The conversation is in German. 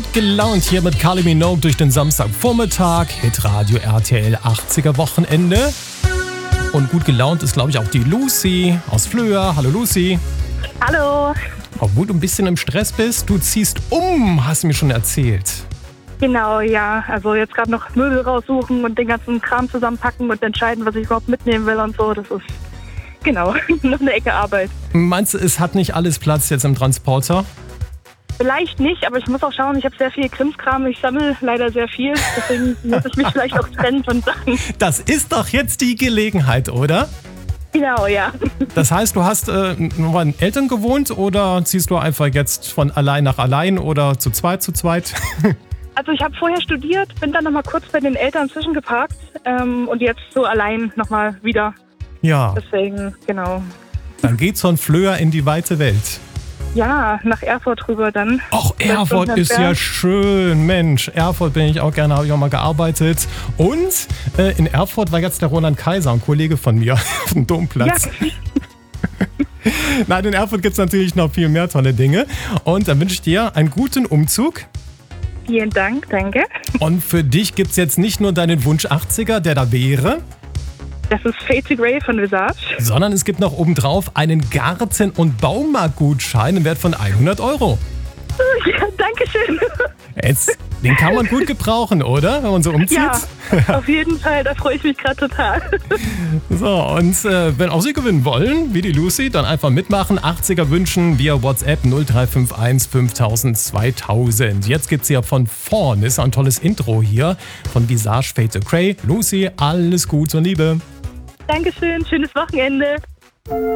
gelaunt hier mit Kylie Minogue durch den Samstagvormittag. Hitradio RTL 80er Wochenende. Und gut gelaunt ist, glaube ich, auch die Lucy aus Flöa. Hallo Lucy. Hallo. Obwohl du ein bisschen im Stress bist, du ziehst um, hast du mir schon erzählt. Genau, ja. Also jetzt gerade noch Möbel raussuchen und den ganzen Kram zusammenpacken und entscheiden, was ich überhaupt mitnehmen will und so. Das ist, genau, noch eine Ecke Arbeit. Meinst du, es hat nicht alles Platz jetzt im Transporter? Vielleicht nicht, aber ich muss auch schauen, ich habe sehr viel Krimskram, ich sammle leider sehr viel, deswegen muss ich mich vielleicht auch trennen von Sachen. Das ist doch jetzt die Gelegenheit, oder? Genau, ja. Das heißt, du hast noch bei den Eltern gewohnt oder ziehst du einfach jetzt von allein nach allein oder zu zweit? Also ich habe vorher studiert, bin dann nochmal kurz bei den Eltern zwischengeparkt und jetzt so allein nochmal wieder. Ja. Deswegen, genau. Dann geht's von Flöa in die weite Welt. Ja, nach Erfurt rüber dann. Ach, Erfurt ist ja schön. Mensch, Erfurt bin ich auch gerne, habe ich auch mal gearbeitet. Und in Erfurt war jetzt der Roland Kaiser, ein Kollege von mir, auf dem Domplatz. Ja. Nein, in Erfurt gibt es natürlich noch viel mehr tolle Dinge. Und dann wünsche ich dir einen guten Umzug. Vielen Dank, danke. Und für dich gibt es jetzt nicht nur deinen Wunsch 80er, der da wäre. Das ist Fade to Grey von Visage. Sondern es gibt noch obendrauf einen Garten- und Baumarktgutschein im Wert von 100 €. Ja, danke schön. Jetzt, den kann man gut gebrauchen, oder? Wenn man so umzieht. Ja, auf jeden Fall, da freue ich mich gerade total. So, und wenn auch Sie gewinnen wollen, wie die Lucy, dann einfach mitmachen. 80er wünschen via WhatsApp 0351 5000 2000. Jetzt gibt's hier von vorn, ist ein tolles Intro hier von Visage Fade to Grey. Lucy, alles Gute und Liebe. Dankeschön, schönes Wochenende.